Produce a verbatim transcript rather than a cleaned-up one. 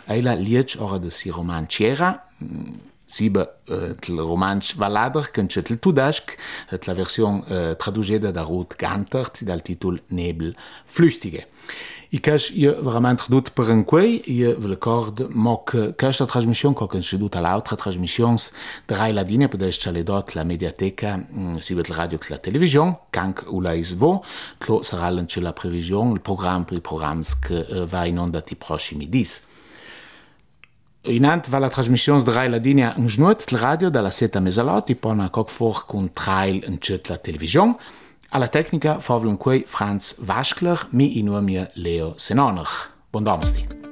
Ella liec ora de si roman Ciera, siba äh, il romansch Valader, che c'è il tudasc, la versione äh, traducida da Ruth Gantert, dal titolo Nebel Flüchtige. I cash io veramente redut per un quei, io ve l'acord, ma che questa trasmissione, che è venuta all'altra trasmissione, da Rai Ladina, per essere le dot la mediateca, mh, si vede la radio e la televisione, canc u la isvo, che sarà anche la previsione, il programma per i programmi che uh, va in onda ti prossimi dis. Inant va la trasmissione da Rai Ladina in snut, la radio, dalla sette a mezzanotte, e poi una coc for con trail in la televisione. Alla tecnica favlen quei Franz Waschler, mi in mir Leo Senoner. Buon Domsti.